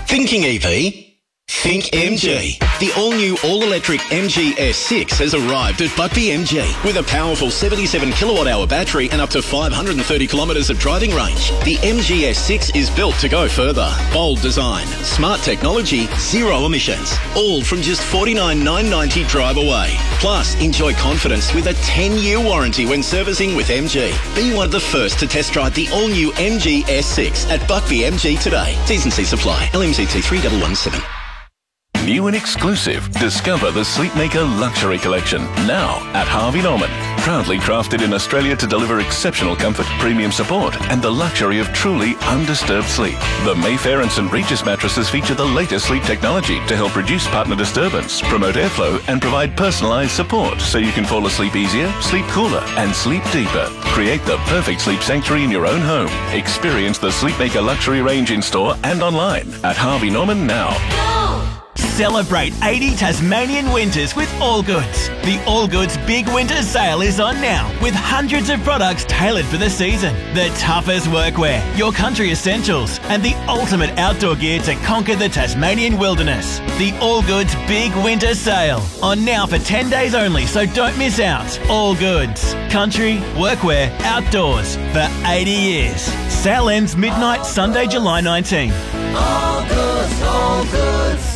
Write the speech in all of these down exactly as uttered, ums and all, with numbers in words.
Thinking E V? Think M G. The all-new all-electric M G S six has arrived at Buckby M G with a powerful seventy-seven kilowatt hour battery and up to five hundred thirty kilometres of driving range. The M G S six is built to go further. Bold design, smart technology, zero emissions. All from just forty-nine thousand nine hundred ninety drive away. Plus, enjoy confidence with a ten-year warranty when servicing with M G. Be one of the first to test drive the all-new M G S six at Buckby M G today. T's and C's apply. L M Z T three one one seven. New and exclusive, discover the Sleepmaker Luxury Collection, now at Harvey Norman. Proudly crafted in Australia to deliver exceptional comfort, premium support and the luxury of truly undisturbed sleep. The Mayfair and St Regis mattresses feature the latest sleep technology to help reduce partner disturbance, promote airflow and provide personalised support so you can fall asleep easier, sleep cooler and sleep deeper. Create the perfect sleep sanctuary in your own home. Experience the Sleepmaker Luxury range in store and online at Harvey Norman now. Celebrate eighty Tasmanian winters with Allgoods. The Allgoods Big Winter Sale is on now with hundreds of products tailored for the season. The toughest workwear, your country essentials and the ultimate outdoor gear to conquer the Tasmanian wilderness. The Allgoods Big Winter Sale on now for ten days only, so don't miss out. Allgoods. Country, workwear, outdoors for eighty years. Sale ends midnight Sunday, July nineteenth. Allgoods, Allgoods.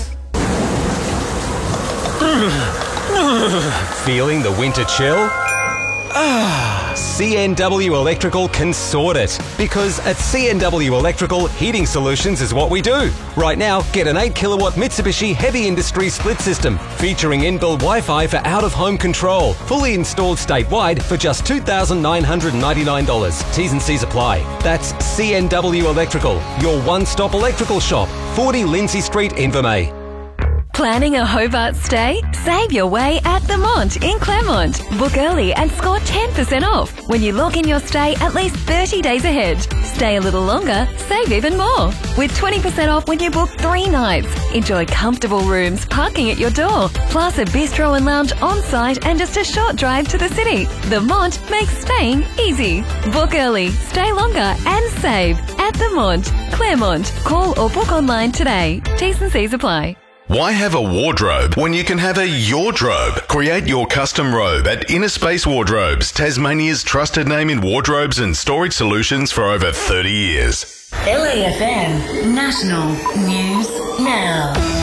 Feeling the winter chill? Ah, C N W Electrical can sort it. Because at C N W Electrical, heating solutions is what we do. Right now, get an eight kilowatt Mitsubishi Heavy Industry split system featuring inbuilt Wi-Fi for out-of-home control. Fully installed statewide for just two thousand nine hundred ninety-nine dollars. T's and C's apply. That's C N W Electrical, your one-stop electrical shop. forty Lindsay Street, Invermay. Planning a Hobart stay? Save your way at The Mont in Claremont. Book early and score ten percent off when you lock in your stay at least thirty days ahead. Stay a little longer, save even more. With twenty percent off when you book three nights. Enjoy comfortable rooms, parking at your door, plus a bistro and lounge on site and just a short drive to the city. The Mont makes staying easy. Book early, stay longer and save at The Mont, Claremont. Call or book online today. T's and C's apply. Why have a wardrobe when you can have a yourdrobe? Create your custom robe at Inner Space Wardrobes, Tasmania's trusted name in wardrobes and storage solutions for over thirty years. L A F M National News Now.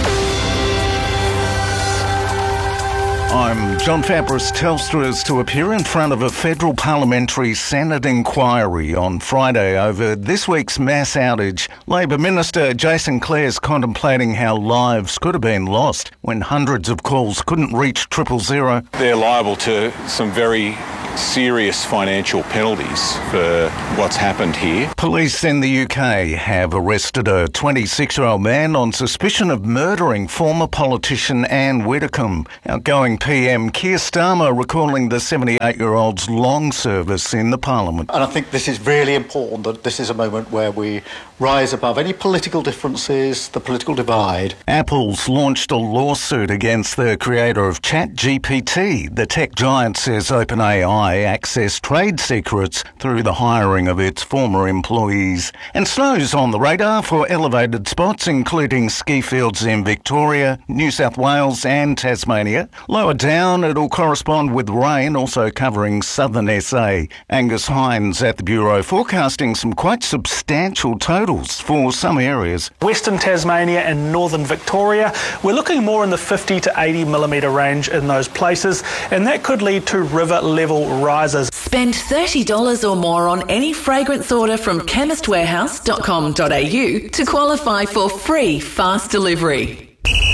I'm John Fabris. Telstra is to appear in front of a federal parliamentary Senate inquiry on Friday over this week's mass outage. Labor Minister Jason Clare is contemplating how lives could have been lost when hundreds of calls couldn't reach triple zero. They're liable to some very serious financial penalties for what's happened here. Police in the U K have arrested a twenty-six-year-old man on suspicion of murdering former politician Anne Widdecombe. Outgoing P M Keir Starmer recalling the seventy-eight-year-old's long service in the Parliament. And I think this is really important, that this is a moment where we rise above any political differences, the political divide. Apple's launched a lawsuit against the creator of ChatGPT. The tech giant says OpenAI accessed trade secrets through the hiring of its former employees. And snow's on the radar for elevated spots, including ski fields in Victoria, New South Wales and Tasmania. Lower down, it'll correspond with rain, also covering southern S A. Angus Hines at the Bureau forecasting some quite substantial totals for some areas. Western Tasmania and northern Victoria, we're looking more in the fifty to eighty millimetre range in those places, and that could lead to river level rises. Spend thirty dollars or more on any fragrance order from chemist warehouse dot com dot a u to qualify for free fast delivery.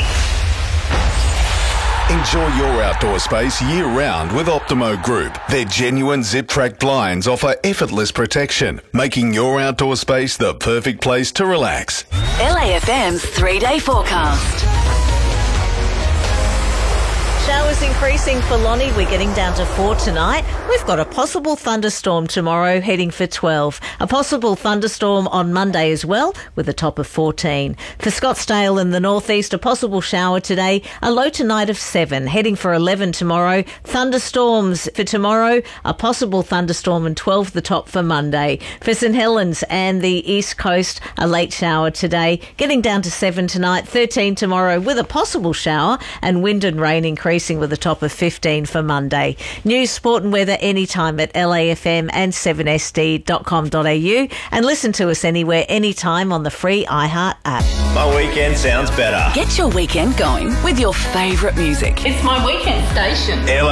Enjoy your outdoor space year-round with Optimo Group. Their genuine zip-track blinds offer effortless protection, making your outdoor space the perfect place to relax. L A F M's three-day forecast. Showers increasing for Lonnie. We're getting down to four tonight. We've got a possible thunderstorm tomorrow, heading for twelve. A possible thunderstorm on Monday as well, with a top of fourteen. For Scottsdale in the northeast, a possible shower today, a low tonight of seven, heading for eleven tomorrow. Thunderstorms for tomorrow, a possible thunderstorm and twelve the top for Monday. For St Helens and the east coast, a late shower today, getting down to seven tonight, thirteen tomorrow with a possible shower, and wind and rain increasing with a top of fifteen for Monday. News, sport and weather anytime at L A F M and seven S D dot com dot A U, and listen to us anywhere, anytime on the free iHeart app. My weekend sounds better. Get your weekend going with your favourite music. It's my weekend station. L